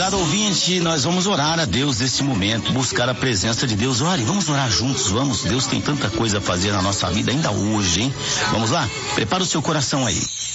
prezado ouvinte, nós vamos orar a Deus neste momento, buscar a presença de Deus. Ore, vamos orar juntos, vamos. Deus tem tanta coisa a fazer na nossa vida ainda hoje, hein? Vamos lá? Prepara o seu coração aí.